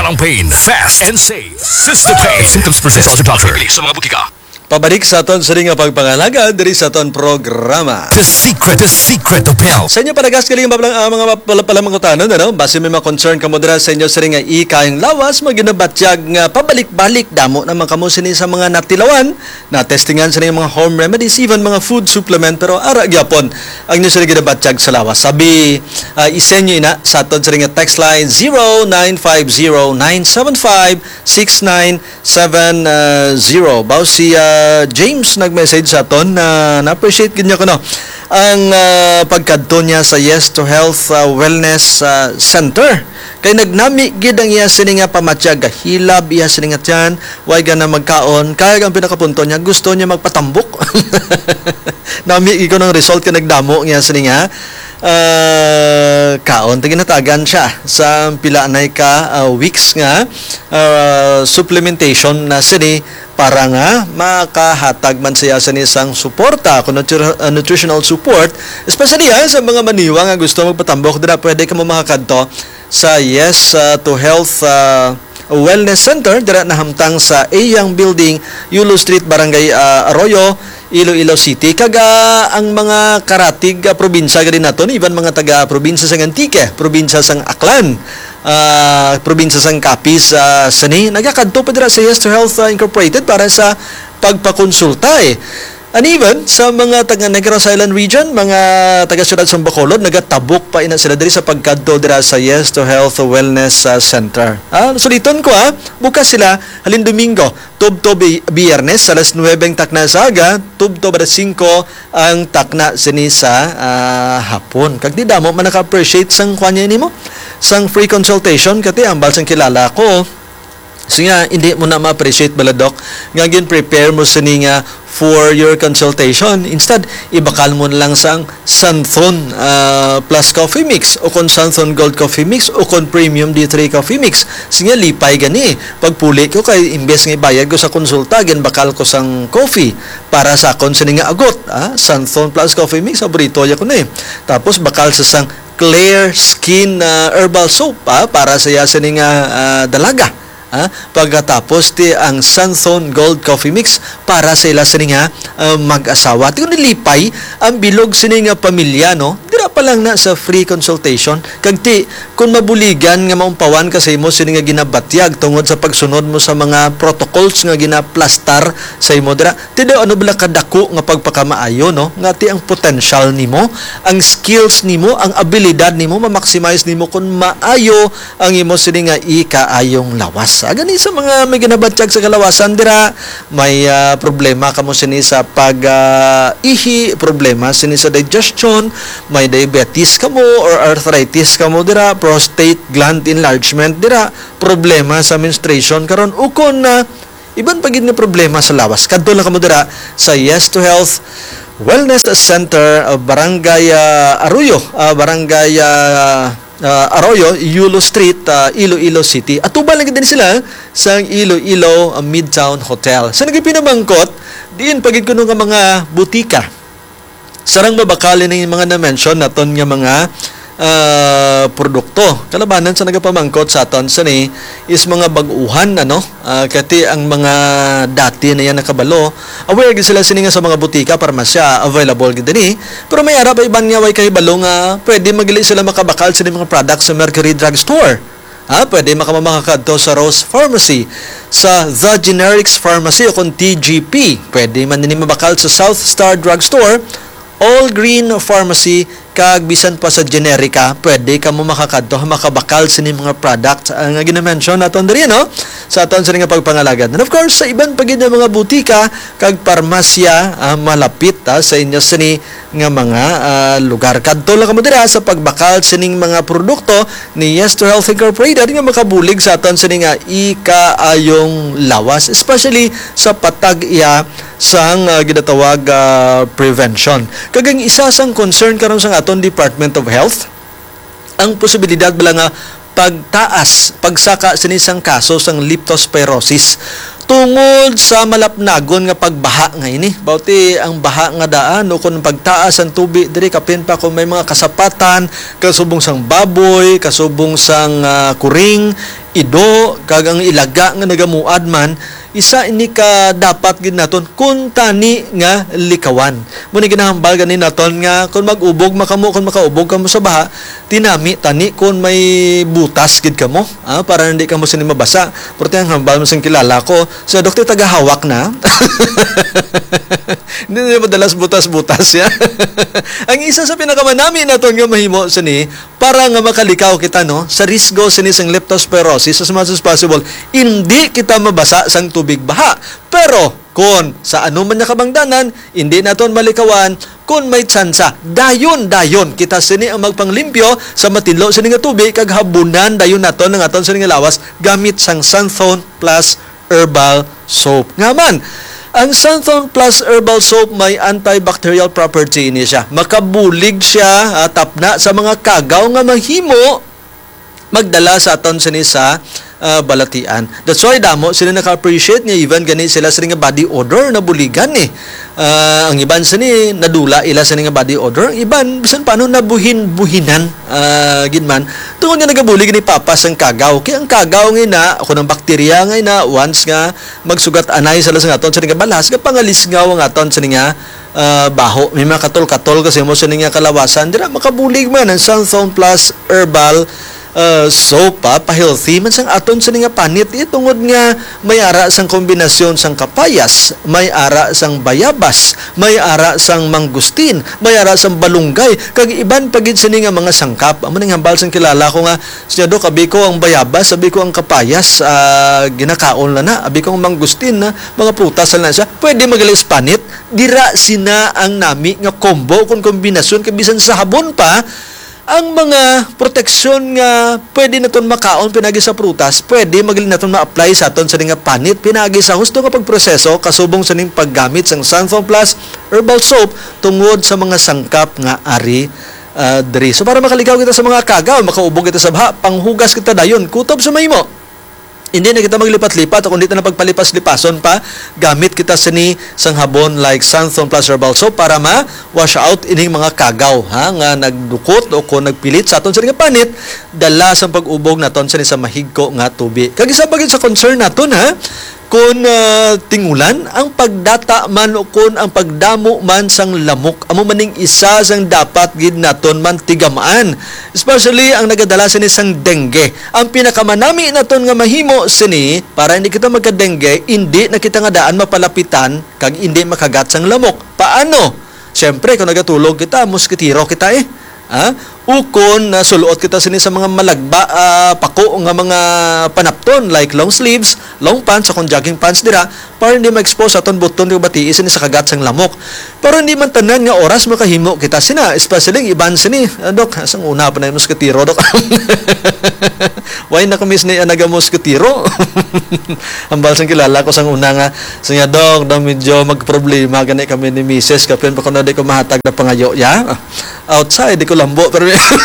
Walang pain, fast and safe. Sister Pain. Symptoms persist. Consult your doctor. Sa mga butika. Pabalik sa aton sa ring nga pagpangalaga diri sa aton programa. The secret of pills. Sa inyo palagas kaling mga palamangutanon, ano? Base may mga concern kamo dira sa inyo sa ring nga ikayang lawas, maginabatyag nga pabalik-balik damo naman kamo sini sa mga natilawan, na testingan sa mga home remedies, even mga food supplement, pero ara gyapon ang inyo sa ginabatyag sa lawas. Sabi isenyo ina sa aton sa ring nga text line 0950-975-6970. Bao si James nag-message sa aton na na-appreciate gid niya ko no ang pagkadto niya sa Yes to Health Wellness Center. Kay nagnami gid ang iya sini nga pamatyag, hilab iya sini nga tiyan, way ga na magkaon, kaya ang pinakapunto niya gusto niya magpatambok. Nami iko ng result ka nagdamo niya sini nga kaon ginatagan siya sa pila nay ka weeks nga supplementation na sini para nga makahatag man siya sa isang suporta kung nutritional support, especially sa mga maniwa nga gusto magpatambok dira, pwede ka mo makakadto sa Yes to Health Wellness Center dira nahamtang sa Ayang Building, Yulo Street, Barangay Arroyo, Iloilo City. Kaga ang mga karatig probinsya gadi naton, even mga taga probinsya sang Antique, probinsya sang Aklan, probinsya sang Capiz, sani nagakadto pa dira sa Yes to Health Incorporated para sa pagpakonsulta And even sa mga taga Negros Island region, mga taga Siyudad ng Bacolod, nagatabok pa ina sila diri sa pagkadto dira sa Yes to Health Wellness Center. Suliton ko bukas sila halin Domingo, tubto Biyernes alas 9 takna sa aga, tubto alas 5 ang takna sini sa hapon. Kag di damo man naka-appreciate sang kwanya nimo, sang free consultation kati ambal sang kilala ko. So nga, hindi mo na ma-appreciate baladok. Nga prepare mo sa nga for your consultation. Instead, ibakal mo lang sang Santhon Plus Coffee Mix o kon Santhon Gold Coffee Mix o kon Premium D3 Coffee Mix. So nga, lipay gani. Pagpuli ko kay imbes nga ibayad ko sa konsulta, bakal ko sang coffee para sa akon sa nga agot. Santhon Plus Coffee Mix, paborito ya ko na Tapos, bakal sa sang Clear Skin Herbal Soap para sa sa nga dalaga. Pagkatapos ang Santhon Gold Coffee Mix para sa ila sini nga mag-asawa. Tingnan nilipay ang bilog sini nga pamilya no. Dira pa lang na sa free consultation kag ti kun mabuligan nga maumpawan kasi mo sini nga ginabatyag tungod sa pagsunod mo sa mga protocols nga ginaplastar sa imo dira. Ti ano bala kadako nga pagpakamaayo no. Nga ti ang potential nimo, ang skills nimo, ang abilidad nimo ma-maximize nimo kun maayo ang imo sini nga ikaayong lawas. Gani sa mga may ginabatyag sa kalawasan dira, may problema kamo sini sa pag-ihi, problema sini sa digestion, may diabetes kamo or arthritis kamo dira, prostate gland enlargement dira, problema sa menstruation karon ukon na iban pagid nga problema sa lawas. Kadto lang kamo dira sa Yes to Health Wellness Center, Barangay Arroyo, Yulo Street, Iloilo City. At tubal lang din sila sa Iloilo Midtown Hotel. Sa nagpinamangkot, diin pagid kuno nga mga butika. Sarang mabakali ng mga na-mention naton nga mga produkto. Kalabanan sa nagapamangkot sa aton sani is mga bag-uhan kati ang mga dati na yan nakabalo aware gid sila sini nga sa mga butika parmasya available gid dinhi pero may ara pa iban nga way kay balo nga pwede magili sila makabakal sa mga products sa Mercury Drug Store. Pwede makamakakadto sa Rose Pharmacy, sa The Generics Pharmacy o kung TGP. Pwede man din mabakal sa South Star Drug Store, All Green Pharmacy, kag bisan pa sa generika, pwede ka mo makakadto makabakal sa mga product ang gina-mention naton diri sa aton sa nga pagpangalagad. And of course, sa iban pagid nga mga butika kag parmasya malapit sa inyo sini nga mga lugar. Kadto lang kamo dira sa pagbakal sining mga produkto ni Yes to Health Incorporated nga makabulig sa aton sini nga ikaayong lawas, especially sa patag iya sang ginatawag prevention. Kagang isa sang concern karon sa aton Department of Health ang posibilidad bala nga pagtaas pagsaka sa isang kaso sang leptospirosis tungod sa malapnagon nga pagbaha ngayon bauti ang baha nga daan o kung pagtaas ang tubig diri kapin pa kung may mga kasapatan kasubong sang baboy, kasubong sang kuring, ido, kag ang ilaga nga nagamuad man, isa ini ka dapat gid naton kun tani nga likawan. Muni ginahambal ganin naton nga kung mag-ubog makamo kung makaubog kamo sa baha, tinami tani kung may butas gid kamo, para hindi kamo sini mabasa. Porte ang hambal mo sing kilala ko, sa doktor tagahawak na. Hindi na madalas butas-butas ya. Ang isa sa pinakamanami naton nga mahimo sini para nga makalikaw kita sa risgo sini sang leptospirosis as much as possible, hindi kita mabasa sang tubig baha. Pero kung sa ano man nga kabangdanan, hindi naton malikawan, kung may tsansa, dayon kita sini ang magpanglimpyo sa matinlo sini nga tubig kag habunan dayon naton ang aton sini nga lawas gamit sang Santhone Plus Herbal Soap. Ngaman, ang Santhone Plus Herbal Soap may antibacterial property ini siya. Makabulig siya tapna sa mga kagaw nga mahimo magdala sa aton sini sa balatian. That's why damo sila naka-appreciate niya even gani sila sa nga body odor na buligan ang iban sini nadula ila sa nga body odor, iban bisan paano nabuhin-buhinan ginman tungod nga nagabulig ni papas ang kagaw. Kaya ang kagaw nga ako ng bakterya nga once nga magsugat anay sila sa aton sa nga balas nga pangalisngaw ang aton sa nga baho. May mga katol-katol kasi mo sa nga kalawasan dira makabulig man ang Santhone Plus Herbal soap pa-healthy man sang aton sa nga panit tungod nga may ara sang kombinasyon sang kapayas, may ara sang bayabas, may ara sang mangustin, may ara sang balunggay kag iban pagid sini nga mga sangkap. Amo ning hambal sang kilala ko nga siya do abi ko ang bayabas, abi ko ang kapayas, ginakaon na abi ko ang mangustin na mga prutas na siya. Pwede magalis panit dira sina ang nami nga combo kung kombinasyon kay bisan sa habon pa ang mga proteksyon nga pwede naton makaon pinagi sa prutas, pwede magaling naton ma-apply sa aton sa nga panit pinagi sa husto nga pagproseso kasubong sa ning paggamit sang Santhone Plus Herbal Soap tungod sa mga sangkap nga ari diri. So para makaligaw kita sa mga kagaw, makaubog kita sa baha, panghugas kita dayon, kutob sa mahimo. Hindi na kita maglipat-lipat o kundi na pagpalipas-lipason pa gamit kita sini sang habon like Santhone Plus Herbal Soap para ma-wash out ining mga kagaw nga nagdukot o kung nagpilit sa aton sa nga panit dala sa pag-ubog naton sa mahigko nga tubig. Kag isa bagay sa concern naton kung tingulan ang pagdata man o kung ang pagdamo man sang lamok, amo maning isa sang dapat gid naton man tigamaan, especially ang nagadala sini sang dengue. Ang pinakamanami naton nga mahimo sini para hindi kita magka-dengue, hindi na kita nga daan mapalapitan kag hindi makagat sang lamok. Paano? Siyempre kung nagatulog kita, moskitero kita ukon na suluot kita sini sa mga malagba pako nga mga panapton like long sleeves, long pants o kung jogging pants dira para hindi ma-expose aton buton yung batiis sini sa kagat sang lamok. Pero hindi man tanan nga oras makahimo kita sina, especially iban sini dok sang una pa na yung moskitero dok. Why na kumis ni anaga moskitero? Ang balsang kilala ko sang una nga siya dok medyo magproblema gani kami ni Mrs. kapin pa kuno di ko mahatag na pangayo outside di ko lambo pero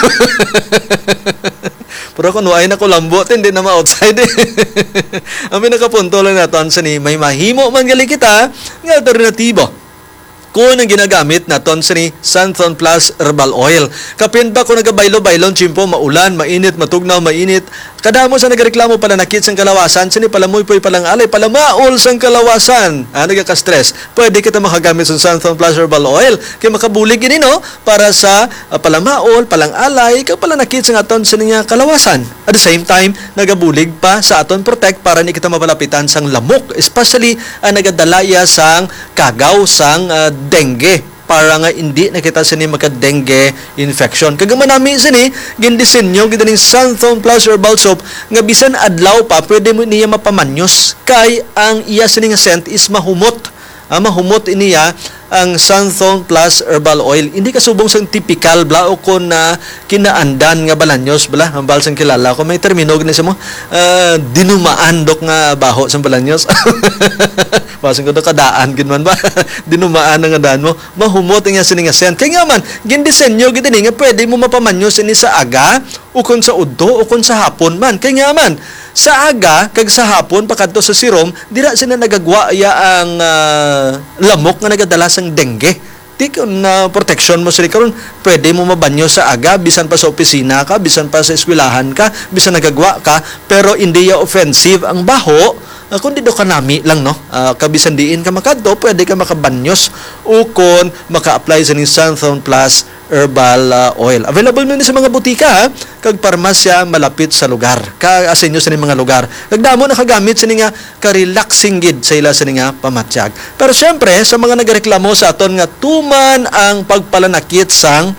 kung ay na ko lambo hindi na ma-outside ang pinakapunto lang naton sa ni may mahimo man gali kita nga alternatibo kung ang ginagamit naton sa ni Santhone Plus Herbal Oil. Kapin ba kung nagabaylo-baylon, chimpo, maulan, mainit, matugnaw, mainit, kadamo sa nagreklamo pala nakit sang kalawasan, sini palamuy-puy palang alay, palamaol sang kalawasan, nagaka-stress. Pwede kita makagamit sa Santhone Plus Herbal Oil, kaya makabulig yun para sa palamaol, palang alay, kaya pala nakit sang aton sa niya kalawasan. At the same time, nagabulig pa sa aton protect para hindi kita mapalapitan sang lamok, especially nagadalaya sang kagaw sang dengue para nga hindi nakita sini maka-dengue infection. Kagaman namin sini gindisenyo gid ning Santhone Plus Herbal Soap nga bisan adlaw pa pwede mo niya mapamanyos kay ang iya sini nga scent is mahumot. Mahumot iniya ang Santhone Plus Herbal Oil. Hindi kasubong sang typical bla o kon na kinaandan nga balanyos bala. Ang balsang kilala ko may termino gani sa mo dinumaan dok nga baho sa balanyos. Pasang ko kadaan ginman ba dinumaan nga daan mo mahumot ang sini nga scent. Kaya nga man gindisenyo gid ni nga pwede mo mapamanyos ini sa aga o kon sa udto o kon sa hapon man. Kaya nga man sa aga kag sa hapon pakadto sa sirom dira sila nagagwa ang lamok nga nagadala sang dengue. Di kung protection mo sila karon pwede mo mabanyo sa aga bisan pa sa opisina ka, bisan pa sa eskwelahan ka, bisan nagagwa ka, pero hindi ya offensive ang baho. Kundi do kanami lang, no? Kabisan diin ka makadto, pwede ka makabanyos o kung maka-apply sa ni Sunthorn Plus Herbal Oil. Available mo ni sa mga butika, ha? Kag parmasya malapit sa lugar. Asinyo sa ni mga lugar. Kag damo nakagamit sa ni nga ka-relaxing gid sa ila sa ni nga pamatsyag. Pero syempre, sa mga nagreklamo sa aton nga tuman ang pagpalanakit sang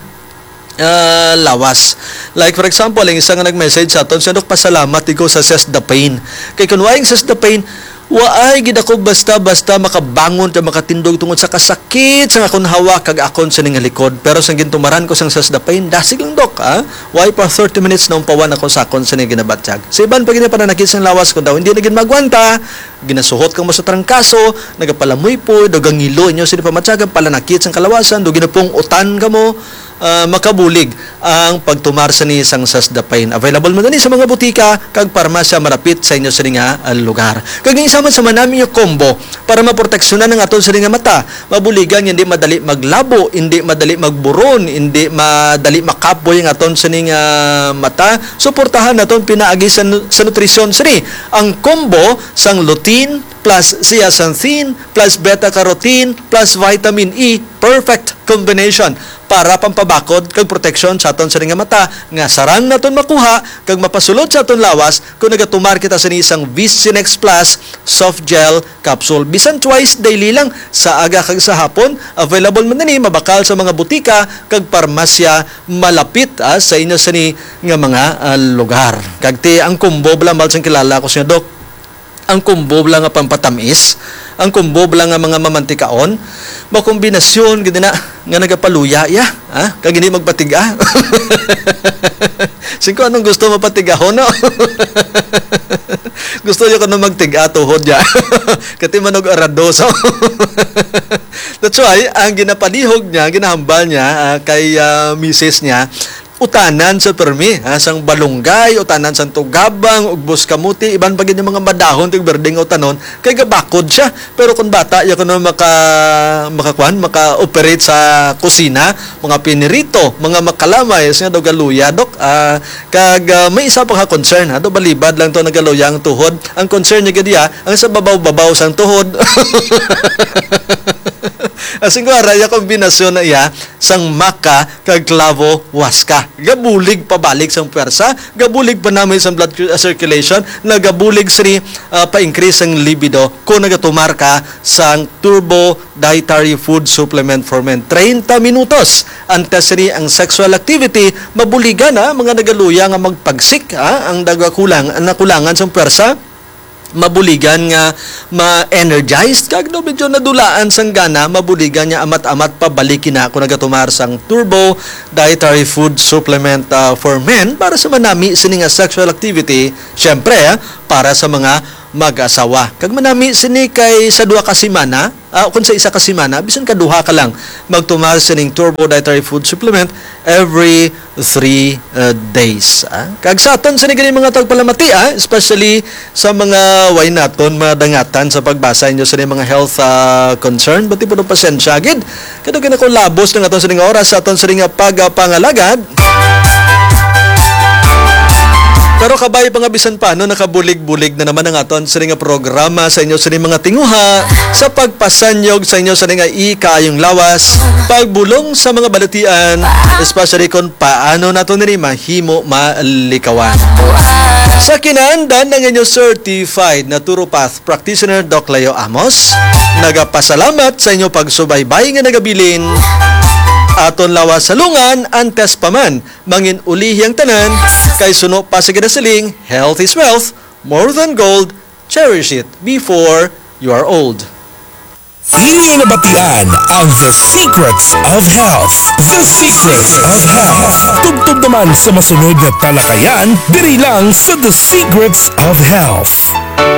lawas. Like for example, ang isang nag-message sa aton, siya pasalamat ikaw sa Cesdapane. Kay kung waing Cesdapane, waay gid ako basta-basta makabangon ta makatindog tungod sa kasakit sa akong hawa kag akon sa ning likod. Pero sang gintumaran ko sang Cesdapane, dasig lang dok, ha? Why pa 30 minutes na umpawan ako sa akon sa ning ginabatyag. Sa iban pag pananakit sang lawas ko daw, hindi na gid magwanta. Ginasuhot kang mo sa trangkaso, nagapalamoy po, dagang ngilo inyo sini pamatyagan, palanakit sang kalawasan, do ginapong utan ka mo. Makabulig ang pagtumar sa ni isang Cesdapane. Available mo na ni sa mga butika kag parmasya malapit sa inyo sa nga lugar. Kag isa man sa manami yung combo para maproteksyonan ang aton sa nga mata. Mabuligan hindi madali maglabo, hindi madali magburon, hindi madali makapoy ang aton sa nga mata. Suportahan naton pinaagi sa nutrisyon sini. Ang combo sang lutein plus zeaxanthin plus beta-carotene plus vitamin E, perfect combination para pampabakod kag proteksyon sa aton sa nga mata nga sarang naton makuha kag mapasulod sa aton lawas kung nagatumar kita sa isang Vicinex Plus soft gel capsule. Bisan twice daily lang sa aga kag sa hapon. Available man ni mabakal sa mga butika kag parmasya malapit sa inyo sa ni nga mga lugar. Kag ti ang combo bala mal sang kilala ko siya dok. Ang kumbo lang nga pampatamis, ang kumbo lang nga mga mamantikaon, makombinasyon gid na nga nagapaluya ya, ha? Kag hindi magpatiga. Singko anong gusto mapatigahon no? Gusto niyo kuno magtiga tuhod ya. Kati manog aradoso. That's why ang ginapanihog niya, ginahambal niya kay misis niya utanan sa permi, sang balunggay, utanan sang tugabang, ugbos kamuti, iban pagin yung mga madahon, tig berdeng utanon, kay gabakod siya. Pero kung bata, ya kuno maka-operate sa kusina, mga pinirito, mga makalamay, nga daw galuya, dok. May isa pa concern, do balibad lang to nagaluya ang tuhod. Ang concern niya gadiya, ang sa babaw-babaw sang tuhod. Asing ko araya kombinasyon na iya sang maka kag clavo waska. Gabulig pabalik sang pwersa, gabulig pa namin sang blood circulation, nagabulig sri pa-increase ang libido kung nagatumar ka sang Turbo Dietary Food Supplement for Men. 30 minutos antes sri ang sexual activity, mabuligan mga nagaluya nga magpagsik ang nakulangan sang pwersa. Mabuligan nga ma-energized kag no medyo nadulaan sang gana, mabuligan niya amat-amat pabalikin na kung nagatumar sang Turbo Dietary Food Supplement for Men para sa manami sini nga sexual activity, syempre para sa mga mag-asawa. Kag manami sini kay sa duha ka semana, kung sa isa ka semana, bisan ka duha ka lang magtumar sining Turbo Dietary Food Supplement every 3 days. Kag sa aton sini gani mga tagpalamati, especially sa mga way naton madangatan sa pagbasa inyo sa mga health concern, bati po pasensya gid. Kadto kinako labos ng aton sining oras sa aton sining pagpangalagad. Pero kabay pangabisan pa, nakabulig-bulig na naman ang aton sa nga programa sa inyo sa mga tinguha, sa pagpasanyog sa inyo sa nga ikayong lawas, pagbulong sa mga balatian, especially kung paano nato nini mahimo malikawan. Sa kinahanglan ng inyong certified na Turopath practitioner Doc Leo Amos, nagapasalamat sa inyo pagsubaybay nga nagabilin. Aton lawas salungan, antes paman, mangin ulihiyang tanan, kay suno pa sa ginasiling, health is wealth, more than gold, cherish it before you are old. Iyong nabatian ang The Secrets of Health. The Secrets of Health. Tugtog naman sa masunod na talakayan, diri lang sa The Secrets of Health.